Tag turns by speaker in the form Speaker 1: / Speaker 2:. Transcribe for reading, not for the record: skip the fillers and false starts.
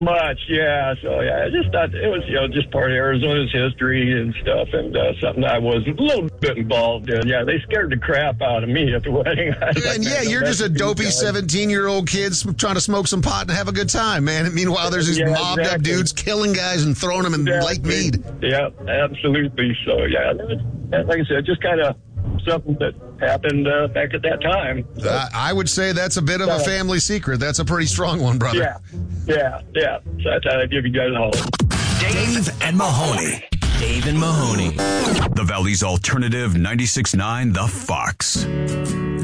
Speaker 1: much, yeah. So yeah, I just thought it was, just part of Arizona's history and stuff, and something I was a little bit involved in. Yeah, they scared the crap out of me at the wedding. I was like,
Speaker 2: And yeah,
Speaker 1: man,
Speaker 2: you're
Speaker 1: don't
Speaker 2: just a
Speaker 1: mess with
Speaker 2: dopey
Speaker 1: these guys.
Speaker 2: 17-year-old kid trying to smoke some pot and have a good time, man. And meanwhile, there's these
Speaker 1: Yeah,
Speaker 2: mobbed up
Speaker 1: exactly.
Speaker 2: dudes killing guys and throwing them in Lake Mead.
Speaker 1: Yeah, absolutely. So yeah, like I said, just kind of something that happened back at that time. So,
Speaker 2: I would say that's a bit of a family secret. That's a pretty strong one, brother.
Speaker 1: yeah. So I thought I'd give you guys a holler.
Speaker 3: Dave and Mahoney.
Speaker 4: Dave and Mahoney.
Speaker 3: The Valley's Alternative 96.9 The Fox.